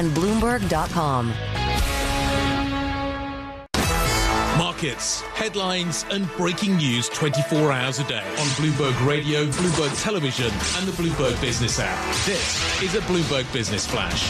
and Bloomberg.com. Markets, headlines and breaking news 24 hours a day on Bloomberg Radio, Bloomberg Television and the Bloomberg Business app. This is a Bloomberg Business Flash.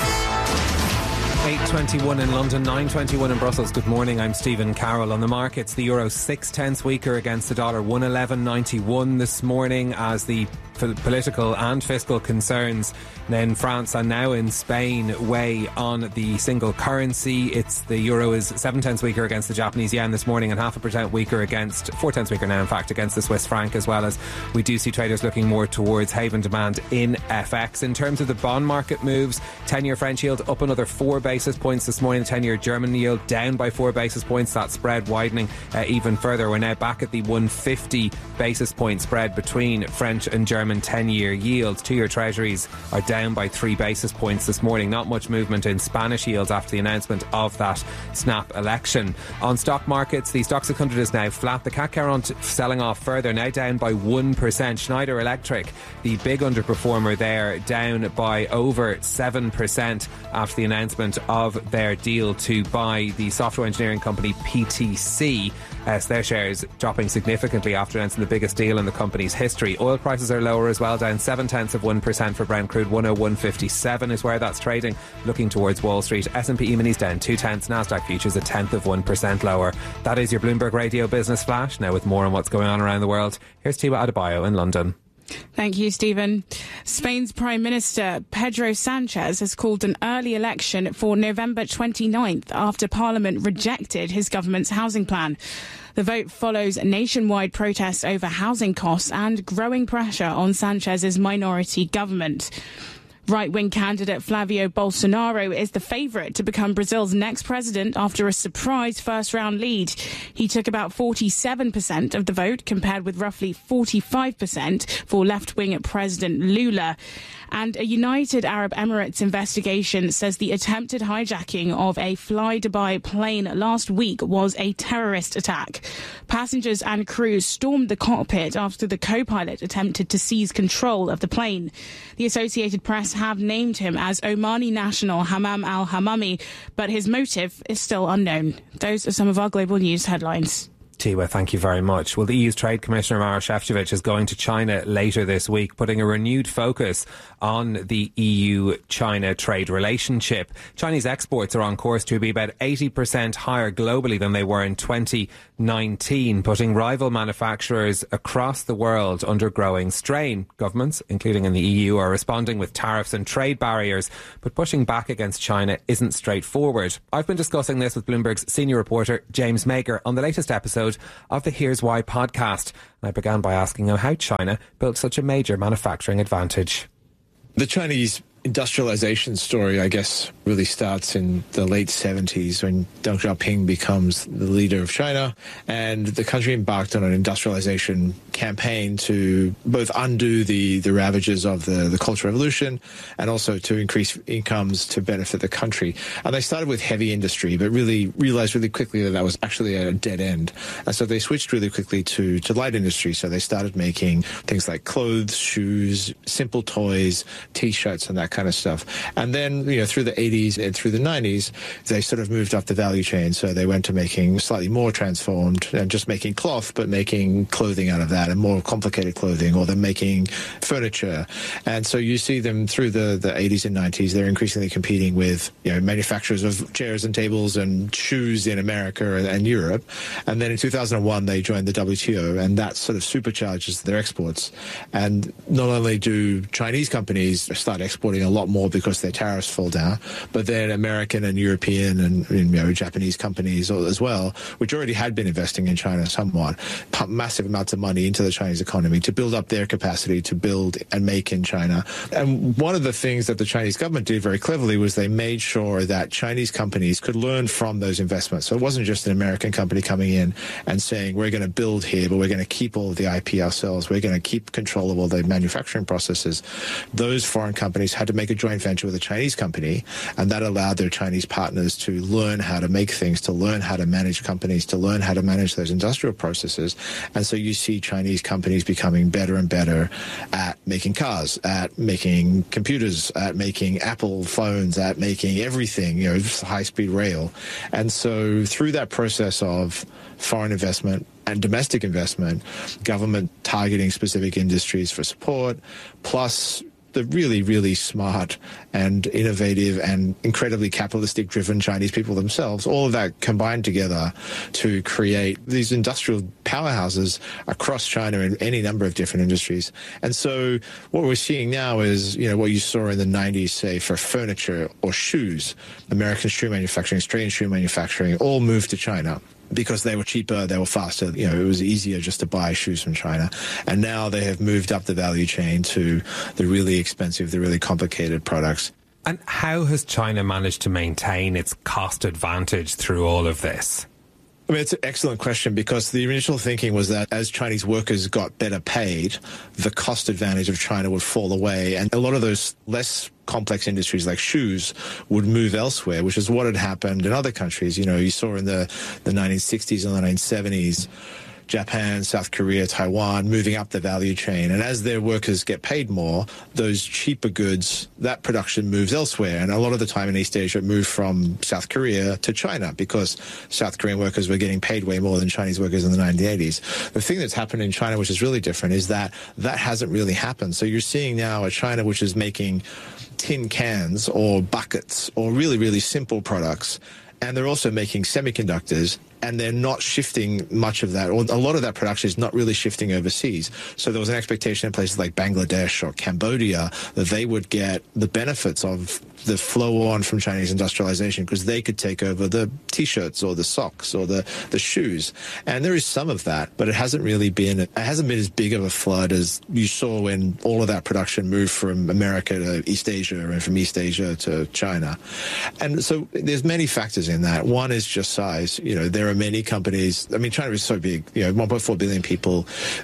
8:21 in London, 9:21 in Brussels. Good morning, I'm Stephen Carroll. On the markets, the euro 6/10 weaker against the dollar, 111.91 this morning as the political and fiscal concerns in France and now in Spain weigh on the single currency. The euro is 7/10 weaker against the Japanese yen this morning and 0.5% weaker against, 4/10 weaker now in fact, against the Swiss franc, as well as we do see traders looking more towards haven demand in FX. In terms of the bond market moves, 10-year French yield up another 4 basis points this morning. The 10-year German yield down by 4 basis points. That spread widening even further. We're now back at the 150 basis point spread between French and German 10-year yields. 2-year treasuries are down by 3 basis points this morning. Not much movement in Spanish yields after the announcement of that snap election. On stock markets, the Stoxx 600 is now flat. The CAC 40 selling off further, now down by 1%. Schneider Electric, the big underperformer there, down by over 7% after the announcement of their deal to buy the software engineering company PTC. Their shares dropping significantly after announcing the biggest deal in the company's history. Oil prices are lower as well, down 0.7% for Brent crude. 101.57 is where that's trading, looking towards Wall Street. S&P E-minis down 0.2, Nasdaq futures 0.1% lower. That is your Bloomberg Radio Business Flash. Now with more on what's going on around the world, here's Tiwa Adebayo in London. Thank you, Stephen. Spain's Prime Minister Pedro Sanchez has called an early election for November 29th after Parliament rejected his government's housing plan. The vote follows nationwide protests over housing costs and growing pressure on Sanchez's minority government. Right-wing candidate Flavio Bolsonaro is the favourite to become Brazil's next president after a surprise first-round lead. He took about 47% of the vote, compared with roughly 45% for left-wing President Lula. And a United Arab Emirates investigation says the attempted hijacking of a Fly Dubai plane last week was a terrorist attack. Passengers and crew stormed the cockpit after the co-pilot attempted to seize control of the plane. The Associated Press have named him as Omani national Hammam al-Hammami, but his motive is still unknown. Those are some of our global news headlines. Tiwa, thank you very much. Well, the EU's Trade Commissioner Maroš Šefčovič is going to China later this week, putting a renewed focus on the EU-China trade relationship. Chinese exports are on course to be about 80% higher globally than they were in 2019, putting rival manufacturers across the world under growing strain. Governments, including in the EU, are responding with tariffs and trade barriers, but pushing back against China isn't straightforward. I've been discussing this with Bloomberg's senior reporter James Mager on the latest episode of the Here's Why podcast. And I began by asking him how China built such a major manufacturing advantage. The Chinese industrialization story, I guess, really starts in the late 70s when Deng Xiaoping becomes the leader of China, and the country embarked on an industrialization campaign to both undo the ravages of the Cultural Revolution and also to increase incomes to benefit the country. And they started with heavy industry, but really realized really quickly that was actually a dead end. And so they switched really quickly to light industry. So they started making things like clothes, shoes, simple toys, T-shirts, and that kind of stuff. And then, through the 80s and through the 90s, they sort of moved up the value chain. So they went to making slightly more transformed and just making cloth, but making clothing out of that and more complicated clothing, or they're making furniture. And so you see them through the 80s and 90s, they're increasingly competing with, manufacturers of chairs and tables and shoes in America and Europe. And then in 2001, they joined the WTO, and that sort of supercharges their exports. And not only do Chinese companies start exporting a lot more because their tariffs fall down, but then American and European and Japanese companies as well, which already had been investing in China somewhat, pump massive amounts of money into the Chinese economy to build up their capacity to build and make in China. And one of the things that the Chinese government did very cleverly was they made sure that Chinese companies could learn from those investments. So it wasn't just an American company coming in and saying, we're going to build here, but we're going to keep all of the IP ourselves. We're going to keep control of all the manufacturing processes. Those foreign companies had to make a joint venture with a Chinese company And that allowed their Chinese partners to learn how to make things, to learn how to manage companies, to learn how to manage those industrial processes. And so you see Chinese companies becoming better and better at making cars, at making computers, at making Apple phones, at making everything, high-speed rail. And so through that process of foreign investment and domestic investment, government targeting specific industries for support, plus the really, really smart and innovative and incredibly capitalistic-driven Chinese people themselves, all of that combined together to create these industrial powerhouses across China in any number of different industries. And so what we're seeing now is, what you saw in the 90s, say, for furniture or shoes, American shoe manufacturing, Australian shoe manufacturing, all moved to China, because they were cheaper, they were faster. It was easier just to buy shoes from China. And now they have moved up the value chain to the really expensive, the really complicated products. And how has China managed to maintain its cost advantage through all of this? I mean, it's an excellent question, because the initial thinking was that as Chinese workers got better paid, the cost advantage of China would fall away. And a lot of those less complex industries like shoes would move elsewhere, which is what had happened in other countries. You saw in the 1960s and the 1970s, Japan, South Korea, Taiwan, moving up the value chain. And as their workers get paid more, those cheaper goods, that production moves elsewhere. And a lot of the time in East Asia, it moved from South Korea to China, because South Korean workers were getting paid way more than Chinese workers in the 1980s. The thing that's happened in China, which is really different, is that hasn't really happened. So you're seeing now a China which is making tin cans or buckets or really, really simple products. And they're also making semiconductors, and they're not shifting much of that, or a lot of that production is not really shifting overseas. So there was an expectation in places like Bangladesh or Cambodia that they would get the benefits of the flow on from Chinese industrialization, because they could take over the T-shirts or the socks or the shoes. And there is some of that, but it hasn't been as big of a flood as you saw when all of that production moved from America to East Asia and from East Asia to China. And so there's many factors in that. One is just size. There are many companies. I mean, China is so big, 1.4 billion people.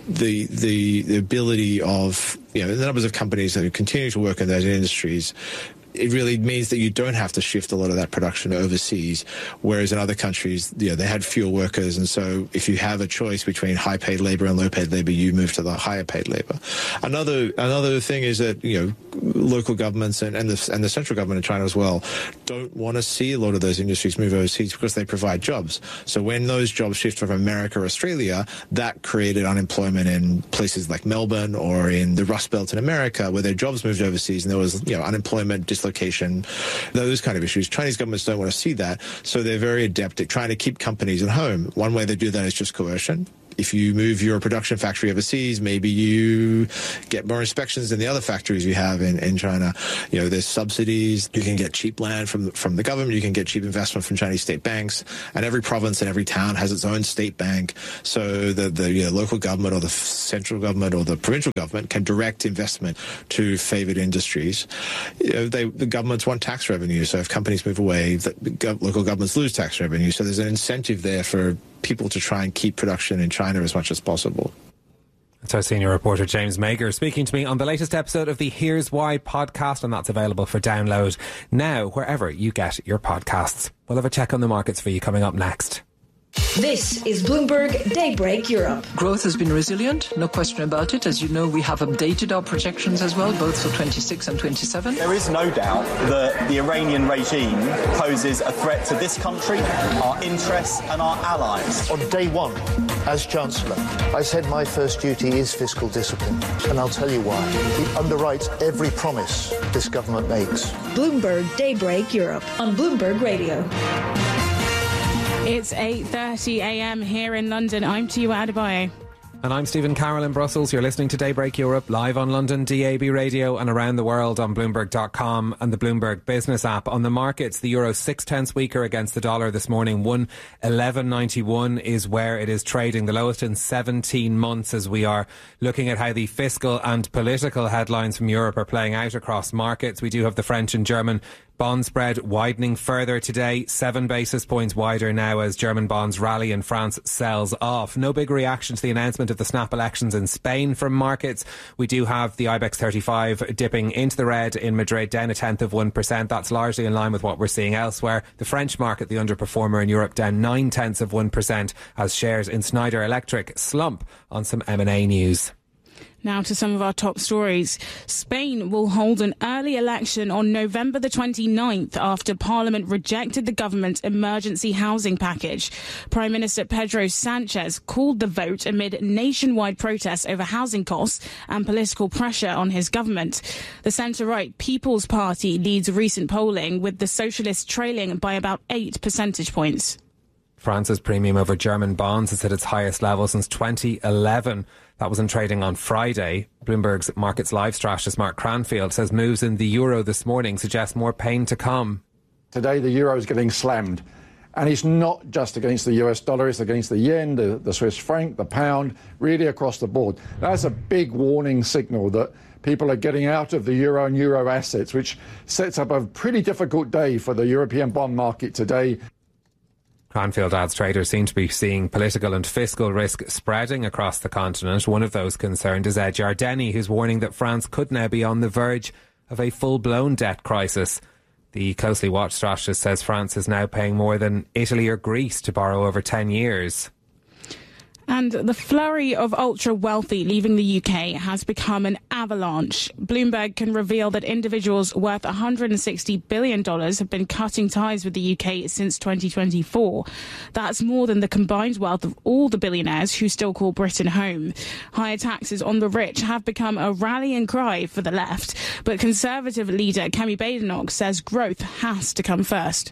The ability of, the numbers of companies that continue to work in those industries, it really means that you don't have to shift a lot of that production overseas, whereas in other countries, they had fewer workers. And so if you have a choice between high-paid labor and low-paid labor, you move to the higher-paid labor. Another thing is that, local governments and the central government in China as well don't want to see a lot of those industries move overseas, because they provide jobs. So when those jobs shift from America or Australia, that created unemployment in places like Melbourne or in the Rust Belt in America, where their jobs moved overseas, and there was, unemployment, dislocation, those kind of issues. Chinese governments don't want to see that, so they're very adept at trying to keep companies at home. One way they do that is just coercion. If you move your production factory overseas, maybe you get more inspections than the other factories you have in China. There's subsidies. You can get cheap land from the government. You can get cheap investment from Chinese state banks. And every province and every town has its own state bank. So the local government or the central government or the provincial government can direct investment to favored industries. The governments want tax revenue. So if companies move away, local governments lose tax revenue. So there's an incentive there for people to try and keep production in China as much as possible. That's our senior reporter James Mager speaking to me on the latest episode of the Here's Why podcast, and that's available for download now wherever you get your podcasts. We'll have a check on the markets for you coming up next. This is Bloomberg Daybreak Europe. Growth has been resilient, no question about it. As you know, we have updated our projections as well, both for 26 and 27. There is no doubt that the Iranian regime poses a threat to this country, our interests and our allies. On day one, as Chancellor, I said my first duty is fiscal discipline, and I'll tell you why. It underwrites every promise this government makes. Bloomberg Daybreak Europe on Bloomberg Radio. It's 8:30 a.m. here in London. I'm Tiwa Adebayo. And I'm Stephen Carroll in Brussels. You're listening to Daybreak Europe live on London DAB radio and around the world on Bloomberg.com and the Bloomberg Business app. On the markets, the euro 6/10 weaker against the dollar this morning. 1.1191 is where it is trading, the lowest in 17 months, as we are looking at how the fiscal and political headlines from Europe are playing out across markets. We do have the French and German Bond spread widening further today, 7 basis points wider now as German bonds rally and France sells off. No big reaction to the announcement of the snap elections in Spain from markets. We do have the IBEX 35 dipping into the red in Madrid, down 0.1%. That's largely in line with what we're seeing elsewhere. The French market, the underperformer in Europe, down 0.9% as shares in Schneider Electric slump on some M&A news. Now to some of our top stories. Spain will hold an early election on November the 29th after Parliament rejected the government's emergency housing package. Prime Minister Pedro Sanchez called the vote amid nationwide protests over housing costs and political pressure on his government. The centre-right People's Party leads recent polling, with the Socialists trailing by about 8 percentage points. France's premium over German bonds is at its highest level since 2011. That was in trading on Friday. Bloomberg's Markets Live strategist Mark Cranfield says moves in the euro this morning suggest more pain to come. Today the euro is getting slammed. And it's not just against the US dollar, it's against the yen, the Swiss franc, the pound, really across the board. That's a big warning signal that people are getting out of the euro and euro assets, which sets up a pretty difficult day for the European bond market today. Cranfield adds traders seem to be seeing political and fiscal risk spreading across the continent. One of those concerned is Ed Jardeni, who's warning that France could now be on the verge of a full-blown debt crisis. The closely watched strategist says France is now paying more than Italy or Greece to borrow over 10 years. And the flurry of ultra-wealthy leaving the UK has become an avalanche. Bloomberg can reveal that individuals worth $160 billion have been cutting ties with the UK since 2024. That's more than the combined wealth of all the billionaires who still call Britain home. Higher taxes on the rich have become a rallying cry for the left, but Conservative leader Kemi Badenoch says growth has to come first.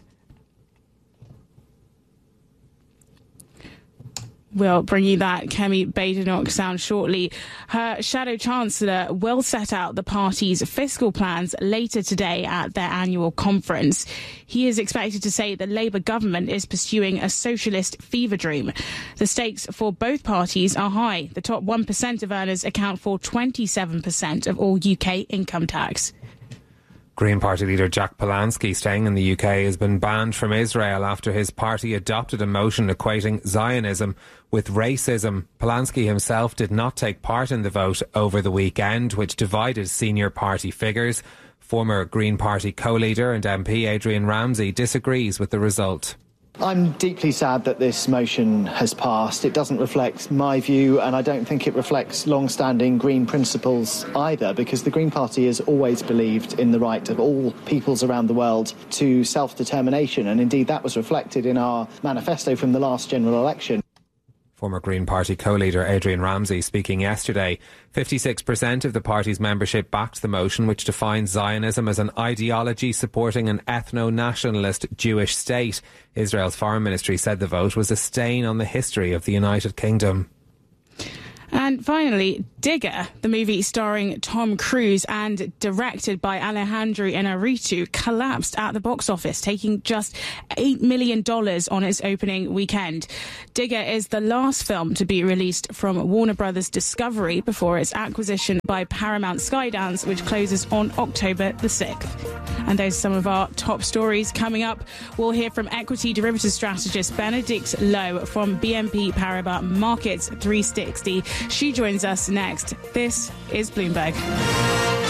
We'll bring you that Kemi Badenoch sound shortly. Her shadow chancellor will set out the party's fiscal plans later today at their annual conference. He is expected to say the Labour government is pursuing a socialist fever dream. The stakes for both parties are high. The top 1% of earners account for 27% of all UK income tax. Green Party leader Jack Polanski, staying in the UK, has been banned from Israel after his party adopted a motion equating Zionism with racism. Polanski himself did not take part in the vote over the weekend, which divided senior party figures. Former Green Party co-leader and MP Adrian Ramsey disagrees with the result. I'm deeply sad that this motion has passed. It doesn't reflect my view, and I don't think it reflects long-standing Green principles either, because the Green Party has always believed in the right of all peoples around the world to self-determination, and indeed that was reflected in our manifesto from the last general election. Former Green Party co-leader Adrian Ramsey speaking yesterday. 56% of the party's membership backed the motion, which defines Zionism as an ideology supporting an ethno-nationalist Jewish state. Israel's foreign ministry said the vote was a stain on the history of the United Kingdom. And finally, Digger, the movie starring Tom Cruise and directed by Alejandro Inarritu, collapsed at the box office, taking just $8 million on its opening weekend. Digger is the last film to be released from Warner Brothers Discovery before its acquisition by Paramount Skydance, which closes on October the 6th. And those are some of our top stories. Coming up, we'll hear from equity derivatives strategist Benedict Lowe from BNP Paribas Markets 360. She joins us next. This is Bloomberg.